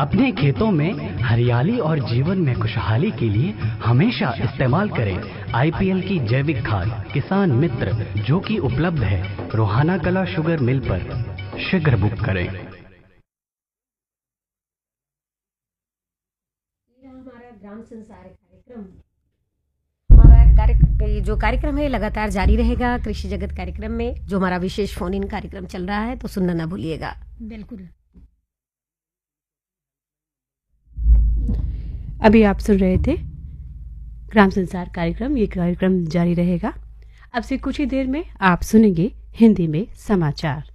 अपने खेतों में हरियाली और जीवन में खुशहाली के लिए हमेशा इस्तेमाल करें IPL की जैविक खाद किसान मित्र, जो कि उपलब्ध है रोहाना कला शुगर मिल पर। शीघ्र बुक करें। हमारा ग्राम संसार कार्यक्रम, जो कार्यक्रम है लगातार जारी रहेगा कृषि जगत कार्यक्रम में, जो हमारा विशेष फोन इन कार्यक्रम चल रहा है, तो सुनना ना भूलिएगा। बिल्कुल। अभी आप सुन रहे थे ग्राम संसार कार्यक्रम। ये कार्यक्रम जारी रहेगा। अब से कुछ ही देर में आप सुनेंगे हिंदी में समाचार।